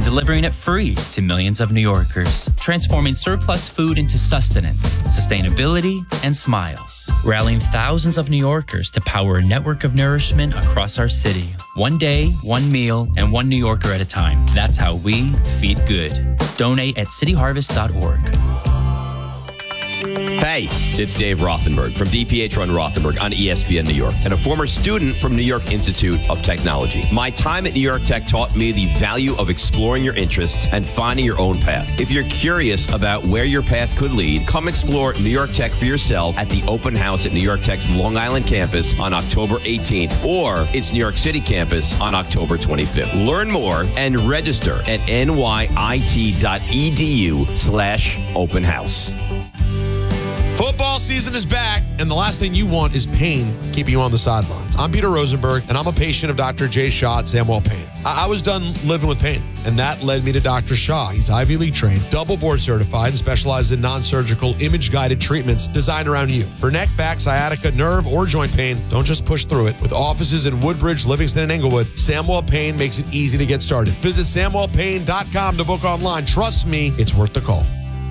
and delivering it free to millions of New Yorkers, transforming surplus food into sustenance, sustainability, and smiles, rallying thousands of New Yorkers to power a network of nourishment across our city. One day, one meal, and one New Yorker at a time. That's how we feed good. Donate at cityharvest.org. Hey, it's Dave Rothenberg from DPH Run Rothenberg on ESPN New York and a former student from New York Institute of Technology. My time at New York Tech taught me the value of exploring your interests and finding your own path. If you're curious about where your path could lead, come explore New York Tech for yourself at the open house at New York Tech's Long Island campus on October 18th or its New York City campus on October 25th. Learn more and register at nyit.edu/open house. Football season is back, and the last thing you want is pain keeping you on the sidelines. I'm Peter Rosenberg, and I'm a patient of Dr. Jay Shaw at Samuel Payne. I was done living with pain, and that led me to Dr. Shaw. He's Ivy League trained, double board certified, and specializes in non-surgical, image-guided treatments designed around you. For neck, back, sciatica, nerve, or joint pain, don't just push through it. With offices in Woodbridge, Livingston, and Englewood, Samuel Payne makes it easy to get started. Visit SamuelPayne.com to book online. Trust me, it's worth the call.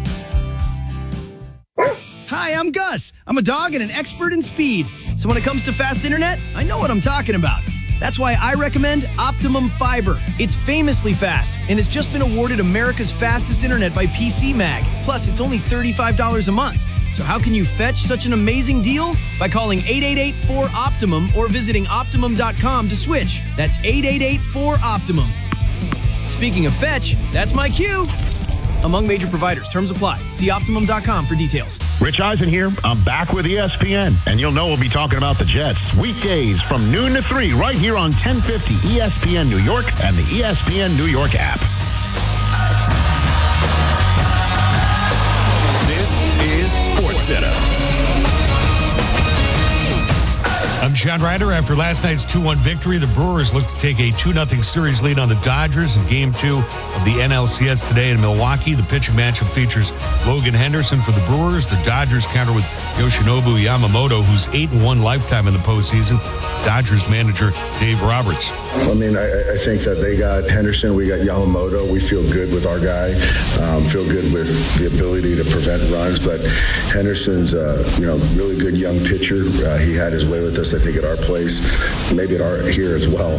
Hi, I'm Gus. I'm a dog and an expert in speed. So when it comes to fast internet, I know what I'm talking about. That's why I recommend Optimum Fiber. It's famously fast and has just been awarded America's fastest internet by PC Mag. Plus, it's only $35 a month. So how can you fetch such an amazing deal? By calling 888-4-OPTIMUM or visiting Optimum.com to switch. That's 888-4-OPTIMUM. Speaking of fetch, that's my cue. Among major providers. Terms apply. See Optimum.com for details. Rich Eisen here. I'm back with ESPN, and you'll know we'll be talking about the Jets weekdays from noon to 3 right here on 1050 ESPN New York and the ESPN New York app. This is SportsCenter. I'm John Ryder. After last night's 2-1 victory, the Brewers look to take a 2-0 series lead on the Dodgers in Game 2 of the NLCS today in Milwaukee. The pitching matchup features Logan Henderson for the Brewers. The Dodgers counter with Yoshinobu Yamamoto, who's 8-1 lifetime in the postseason. Dodgers manager Dave Roberts. I mean, I think that they got Henderson, we got Yamamoto. We feel good with our guy, feel good with the ability to prevent runs. But Henderson's, really good young pitcher. He had his way with us, I think, at our place, maybe at here as well.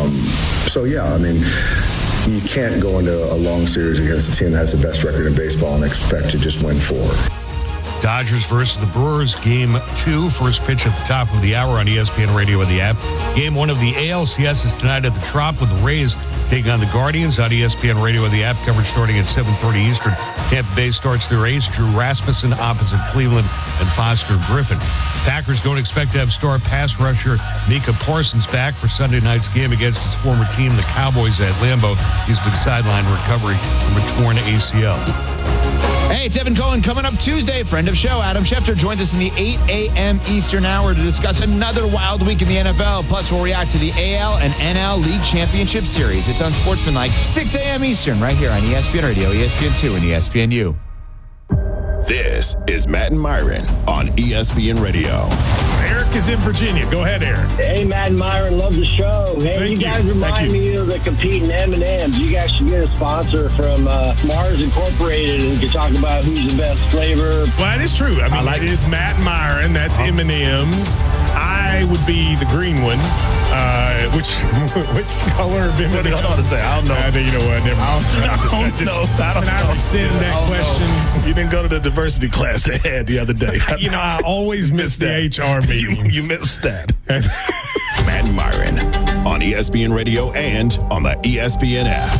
You can't go into a long series against a team that has the best record in baseball and expect to just win 4. Dodgers versus the Brewers, Game 2, first pitch at the top of the hour on ESPN Radio and the app. Game 1 of the ALCS is tonight at the Trop with the Rays taking on the Guardians on ESPN Radio and the app. Coverage starting at 7:30 Eastern. Tampa Bay starts their ace, Drew Rasmussen, opposite Cleveland and Foster Griffin. Packers don't expect to have star pass rusher Micah Parsons back for Sunday night's game against his former team, the Cowboys, at Lambeau. He's been sidelined recovering from a torn ACL. Hey, it's Evan Cohen. Coming up Tuesday, friend of show, Adam Schefter, joins us in the 8 a.m. Eastern hour to discuss another wild week in the NFL. Plus, we'll react to the AL and NL League Championship Series. It's on Sportsmanlike, 6 a.m. Eastern, right here on ESPN Radio, ESPN2, and ESPNU. This is Matt and Myron on ESPN Radio. Eric is in Virginia. Go ahead, Eric. Hey, Matt and Myron, love the show. Hey, you guys remind me of the competing M&Ms. You guys should get a sponsor from Mars Incorporated and we can talk about who's the best flavor. Well, that is true. I mean, it is Matt and Myron. That's M&M's. I would be the green one. Which color of M&M's? Hold on a second. I don't know. You know what? Never mind. I don't know. Can I rescind that question? You didn't go to the diversity class they had the other day. I always miss the HR meetings. You missed that. Matt and Myron on ESPN Radio and on the ESPN app.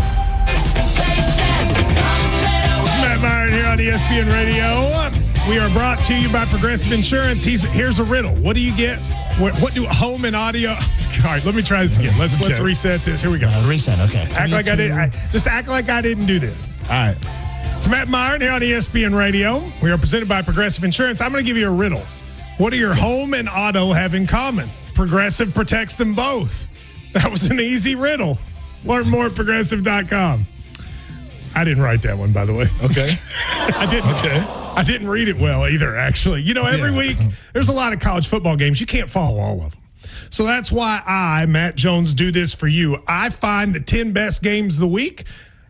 Matt Myron here on ESPN Radio. We are brought to you by Progressive Insurance. Here's a riddle. What do you get? What do home and audio? All right, let me try this again. Let's reset this. Here we go. Reset. Okay. Act like I did. Just act like I didn't do this. All right. It's Matt Myron here on ESPN Radio. We are presented by Progressive Insurance. I'm going to give you a riddle. What do your home and auto have in common? Progressive protects them both. That was an easy riddle. Learn more at Progressive.com. I didn't write that one, by the way. Okay. I didn't. Okay. I didn't read it well either, actually. Every week there's a lot of college football games. You can't follow all of them. So that's why I, Matt Jones, do this for you. I find the 10 best games of the week.